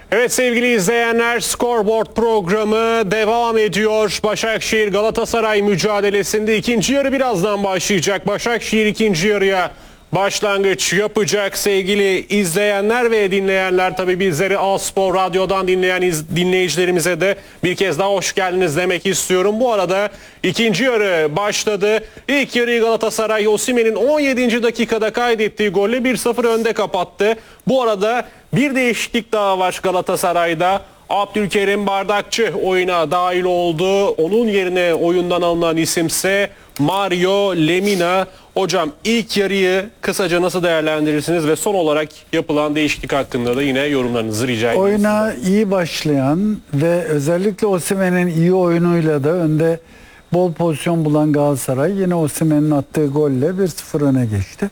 Evet sevgili izleyenler, Scoreboard programı devam ediyor. Başakşehir Galatasaray mücadelesinde ikinci yarı birazdan başlayacak. Başakşehir ikinci yarıya başlangıç yapacak sevgili izleyenler ve dinleyenler. Tabii bizleri A-Spor Radyo'dan dinleyen dinleyicilerimize de bir kez daha hoş geldiniz demek istiyorum. Bu arada ikinci yarı başladı. İlk yarıyı Galatasaray Osimhen'in 17. dakikada kaydettiği golle 1-0 önde kapattı. Bu arada bir değişiklik daha var Galatasaray'da. Abdülkerim Bardakçı oyuna dahil oldu. Onun yerine oyundan alınan isimse Mario Lemina. Hocam ilk yarıyı kısaca nasıl değerlendirirsiniz ve son olarak yapılan değişiklik hakkında da yine yorumlarınızı rica ediyorum. Oyuna iyi başlayan ve özellikle Osimhen'in iyi oyunuyla da önde bol pozisyon bulan Galatasaray yine Osimhen'in attığı golle 1-0 öne geçti.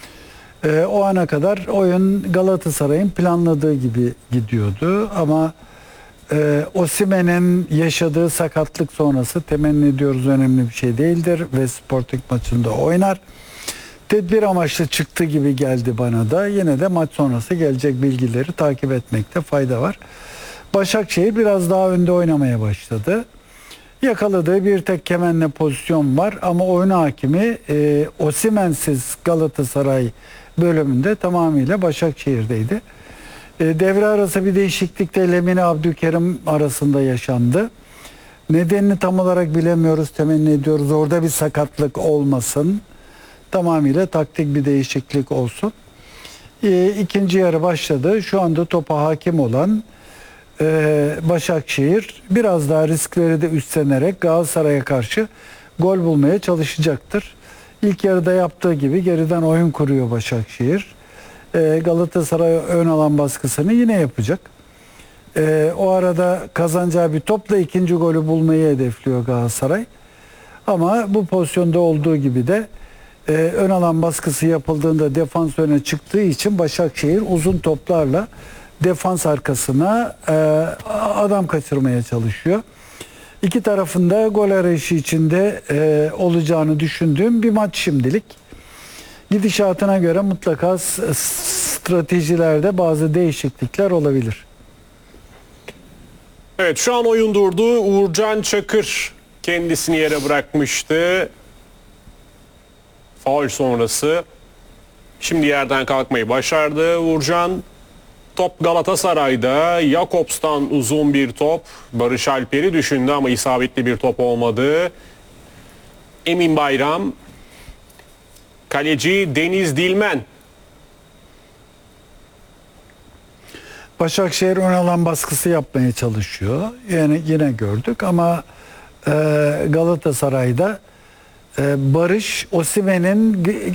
O ana kadar oyun Galatasaray'ın planladığı gibi gidiyordu ama Osimhen'in yaşadığı sakatlık sonrası temenni ediyoruz önemli bir şey değildir ve Sporting maçında oynar. Tedbir amaçlı çıktı gibi geldi bana da. Yine de maç sonrası gelecek bilgileri takip etmekte fayda var. Başakşehir biraz daha önde oynamaya başladı. Yakaladığı bir tek Kemen'le pozisyon var ama oyun hakimi Osimhen'siz Galatasaray bölümünde tamamıyla Başakşehir'deydi. Devre arası bir değişiklik de Lemina Abdülkerim arasında yaşandı. Nedenini tam olarak bilemiyoruz, temenni ediyoruz. Orada bir sakatlık olmasın. Tamamıyla taktik bir değişiklik olsun. İkinci yarı başladı. Şu anda topa hakim olan Başakşehir biraz daha riskleri de üstlenerek Galatasaray'a karşı gol bulmaya çalışacaktır. İlk yarıda yaptığı gibi geriden oyun kuruyor Başakşehir. Galatasaray ön alan baskısını yine yapacak. O arada kazanacağı bir topla ikinci golü bulmayı hedefliyor Galatasaray. Ama bu pozisyonda olduğu gibi de ön alan baskısı yapıldığında defans öne çıktığı için Başakşehir uzun toplarla defans arkasına adam kaçırmaya çalışıyor. İki tarafında gol arayışı içinde olacağını düşündüğüm bir maç şimdilik. Gidişatına göre mutlaka stratejilerde bazı değişiklikler olabilir. Evet, şu an oyun durdu. Uğurcan Çakır kendisini yere bırakmıştı. Faul sonrası. Şimdi yerden kalkmayı başardı Uğurcan. Top Galatasaray'da. Jakobs'tan uzun bir top. Barış Alper'i düşündü ama isabetli bir top olmadı. Emin Bayram. Kaleci Deniz Dilmen. Başakşehir ön alan baskısı yapmaya çalışıyor. Yani yine gördük ama Galatasaray'da Barış Osimhen'in